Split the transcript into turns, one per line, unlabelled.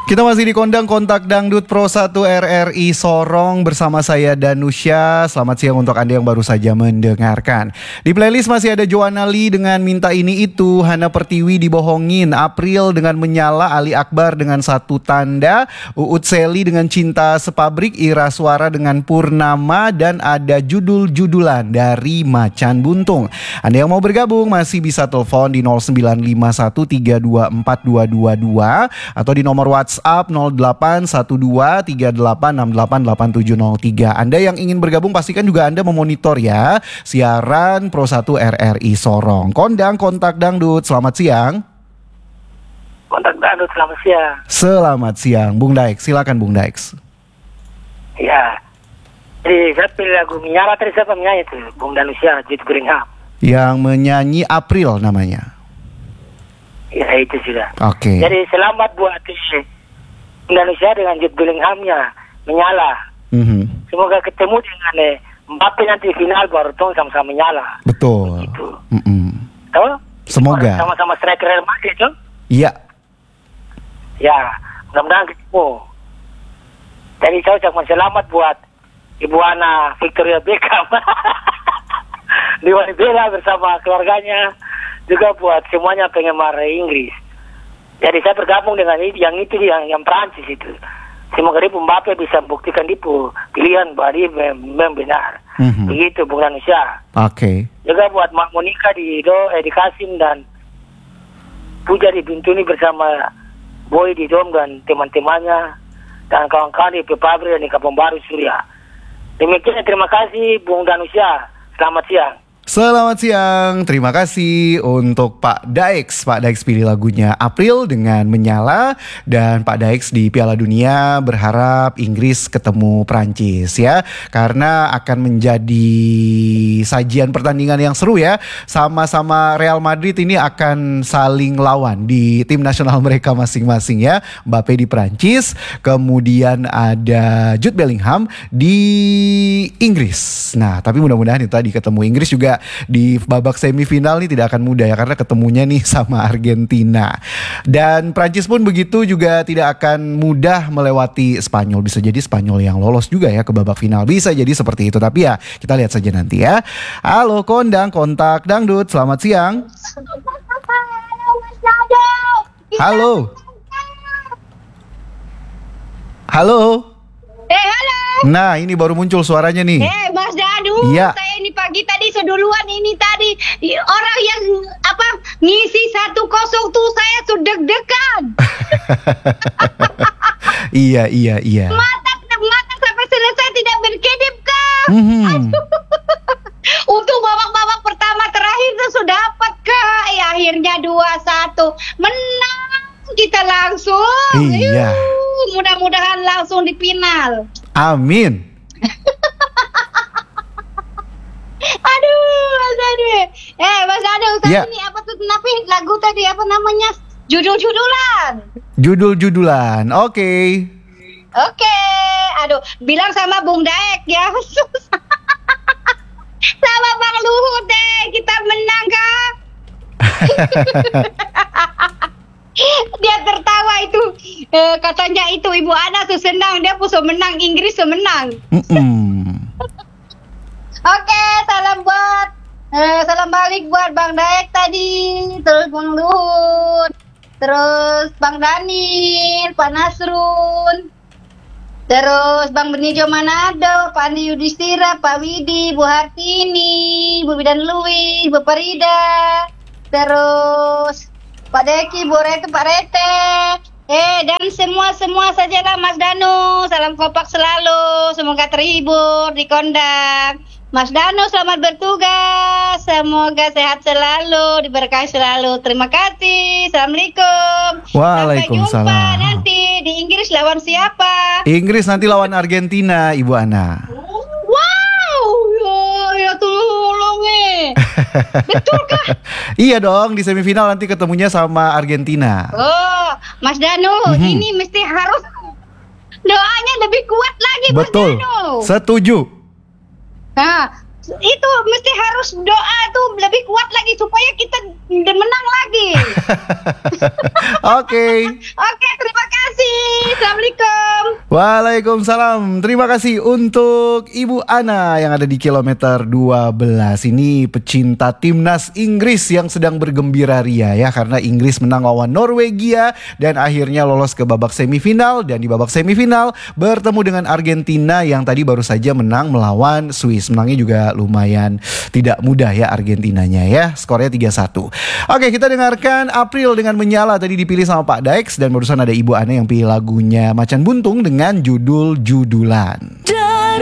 Kita masih di Kondang Kontak Dangdut Pro 1 RRI Sorong bersama saya Danusya. Selamat siang untuk Anda yang baru saja mendengarkan. Di playlist masih ada Joanna Lee dengan Minta Ini Itu, Hana Pertiwi Dibohongin, April dengan Menyala, Ali Akbar dengan Satu Tanda, Uut Seli dengan Cinta Sepabrik, Ira Suara dengan Purnama, dan ada judul-judulan dari Macan Buntung. Anda yang mau bergabung masih bisa telepon di 0951324222 atau di nomor WhatsApp 081238688703. Anda yang ingin bergabung pastikan juga Anda memonitor ya siaran Pro 1 RRI Sorong. Kondang Kontak Dangdut, selamat siang.
Kontak Dangdut, selamat siang.
Selamat siang, Bung Daix. Silakan Bung Daix.
Ya, jadi saya pilih lagu Menyala tadi, siapa menyanyi itu? Bung Danusya, Jude Bellingham.
Yang menyanyi April namanya.
Ya, itu sudah.
Oke.
Jadi selamat buat Indonesia dengan Jude Bellingham-nya Menyala. Semoga ketemu dengan Mbappe nanti final baru tuh sama-sama menyala.
Betul.
Gitu. Tuh?
Semoga.
Sama-sama striker Real Madrid tuh.
Iya.
Ya, mudah-mudahan ketemu. Jadi saya ucapkan selamat buat Ibu Ana Victoria Beckham. Di Wanibela bersama keluarganya. Juga buat semuanya penggemar Inggris. Jadi saya bergabung dengan yang Prancis itu. Semoga dia Mbappe bisa membuktikan itu pilihan bahwa dia memang benar. Begitu Bung Danusya.
Oke.
Juga buat Mak Monika di Kasim dan Puja di Bintuni bersama Boy di Dom dan teman-temannya dan kawan-kawan di Pabrik dan di Kampung Baru Surya. Demikian, terima kasih Bung Danusya. Selamat siang.
Selamat siang, terima kasih untuk Pak Daix. Pak Daix pilih lagunya April dengan Menyala. Dan Pak Daix di Piala Dunia berharap Inggris ketemu Prancis ya. Karena akan menjadi sajian pertandingan yang seru ya. Sama-sama Real Madrid ini akan saling lawan di tim nasional mereka masing-masing ya. Mbappe di Prancis, kemudian ada Jude Bellingham di Inggris. Nah, tapi mudah-mudahan itu tadi ketemu Inggris juga di babak semifinal nih tidak akan mudah ya, karena ketemunya nih sama Argentina. Dan Prancis pun begitu, juga tidak akan mudah melewati Spanyol. Bisa jadi Spanyol yang lolos juga ya ke babak final. Bisa jadi seperti itu, tapi ya kita lihat saja nanti ya. Halo Kondang Kontak Dangdut, selamat siang. Halo. Halo.
Halo.
Nah, ini baru muncul suaranya nih.
Mas Danu,
Iya.
saya ini pagi tadi seduluan ini tadi orang yang ngisi 1-0 tuh saya sudah deg-degan.
Iya.
Mata sampai selesai tidak berkedip Kak. Untuk babak-babak pertama terakhir tuh sudah dapat Kak. Akhirnya 2-1 menang kita langsung.
Iya.
Mudah-mudahan langsung di final.
Amin.
Mas Anu,
Ya.
ini apa tuh lagu tadi apa namanya? Judul-judulan.
Judul-judulan. Oke.
Aduh, bilang sama Bung Daek ya. Sama Bang Luhut deh, kita menang Kak. Dia tertawa itu, katanya itu Ibu Ana tuh senang, dia pun menang, Inggris menang. Oke, salam balik buat Bang Daek tadi, terus Bang Luhut, terus Bang Daniel, Pak Nasrun, terus Bang Benijo Manado, Pak Andi Yudhistira, Pak Widi, Bu Hartini, Bu Bidan Louis, Bu Parida, terus Pak Deki, Bu Rete, Pak Rete, dan semua sajalah Mas Danu. Salam kompak selalu, semoga terhibur di Kondang. Mas Danu selamat bertugas, semoga sehat selalu, diberkahi selalu. Terima kasih, Assalamualaikum.
Waalaikumsalam.
Sampai jumpa nanti di Inggris lawan siapa?
Inggris nanti lawan Argentina, Ibu Ana.
Wow, ya tolong betul kah?
Iya dong, di semifinal nanti ketemunya sama Argentina.
Oh, Mas Danu, ini mesti harus doanya lebih kuat lagi, Mas
Betul,
Danu.
setuju.
Nah, itu mesti harus doa tuh lebih kuat lagi supaya kita menang lagi.
Oke.
Oke, terima kasih. Assalamualaikum.
Waalaikumsalam. Terima kasih untuk Ibu Ana yang ada di kilometer 12. Ini pecinta timnas Inggris yang sedang bergembira ria ya, karena Inggris menang lawan Norwegia dan akhirnya lolos ke babak semifinal, dan di babak semifinal bertemu dengan Argentina yang tadi baru saja menang melawan Swiss. Menangnya juga lumayan tidak mudah ya Argentinanya ya. Skornya 3-1. Oke, kita dengarkan April dengan Menyala tadi dipilih sama Pak Daex, dan barusan ada Ibu Ana yang pilih lagunya Macan Buntung dengan judul Judulan.